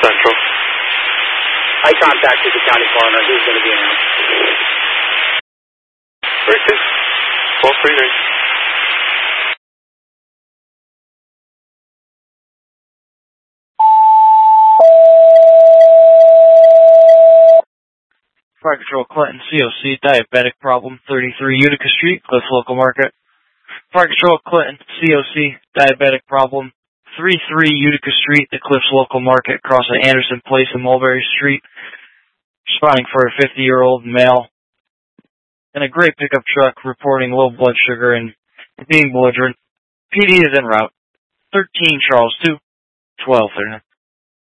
Central. I contacted the county coroner. He's going to be announced. Very good. 12-3 range. Fire Control Clinton, COC, diabetic problem, 33 Utica Street, Cliffs Local Market. Fire Control Clinton, COC, diabetic problem, 33 Utica Street, the Cliffs Local Market, crossing Anderson Place and Mulberry Street. Responding for a 50-year-old male in a gray pickup truck reporting low blood sugar and being belligerent. PD is en route. 13 Charles 2, 1239.